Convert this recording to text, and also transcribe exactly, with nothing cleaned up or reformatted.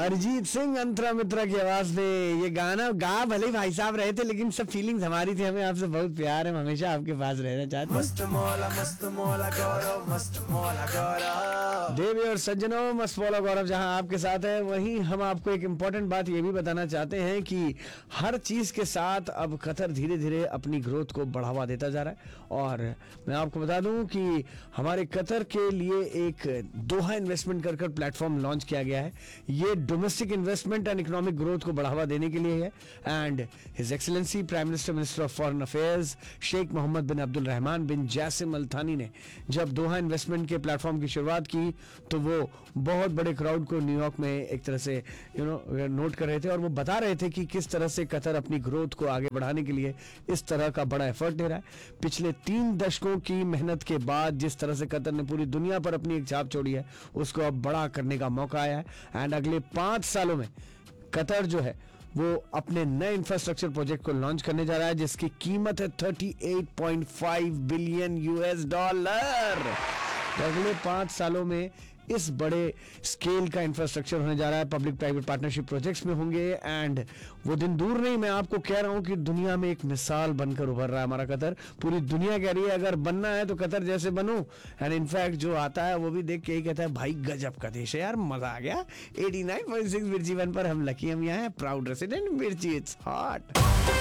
अरिजीत सिंह अंतरा मित्रा की आवाज में ये गाना गा भले भाई साहब रहे थे, लेकिन सब फीलिंग्स हमारी थी। हमें आपसे बहुत प्यार है, हम हमेशा आपके पास रहना चाहते हैं। मस्त मौला मस्त मौला गौरव, मस्त मौला गौरव। देवी और सज्जनों, मस्त मौला गौरव जहां आपके साथ है, वहीं हम आपको एक इम्पोर्टेंट बात ये भी बताना चाहते हैं कि हर चीज के साथ अब कतर धीरे धीरे अपनी ग्रोथ को बढ़ावा देता जा रहा है। और मैं आपको बता दूं कि हमारे कतर के लिए एक दोहा इन्वेस्टमेंट कर कर प्लेटफॉर्म लॉन्च किया गया है। ये domestic investment and economic growth को बढ़ावा देने के लिए है। And his excellency prime minister minister of foreign affairs Sheikh Mohammad बिन अब्दुल रहमान बिन जासिम अल थानी ने जब दोहा इन्वेस्टमेंट के प्लेटफॉर्म की शुरुआत की तो वो बहुत बड़े क्राउड को न्यूयॉर्क में एक तरह से यू नो नोट कर रहे थे, और वो बता रहे थे कि किस तरह से कतर अपनी ग्रोथ को आगे बढ़ाने के लिए इस तरह का बड़ा एफर्ट ले रहा है। पिछले तीन दशकों की मेहनत के बाद जिस तरह से कतर ने पूरी दुनिया पर अपनी एक छाप छोड़ी है, उसको अब बड़ा करने का मौका आया है। एंड अगले पांच सालों में कतर जो है वो अपने नए इंफ्रास्ट्रक्चर प्रोजेक्ट को लॉन्च करने जा रहा है, जिसकी कीमत है अड़तीस पॉइंट पाँच बिलियन यूएस डॉलर। अगले पांच सालों में इस बड़े स्केल का इंफ्रास्ट्रक्चर होने जा रहा है, पब्लिक प्राइवेट पार्टनरशिप प्रोजेक्ट्स में होंगे। एंड वो दिन दूर नहीं, मैं आपको कह रहा हूं कि दुनिया में एक मिसाल बनकर उभर रहा है हमारा कतर। पूरी दुनिया कह रही है अगर बनना है तो कतर जैसे बनो। एंड इनफैक्ट जो आता है वो भी देख के ही कहता है भाई गजब का देश है यार, मजा आ गया। एटी नाइन पॉइंट सिक्स मिर्ची वन पर हम लकी, हम यहाँ है प्राउड रेसिडेंट मिर्ची, इट्स हॉट।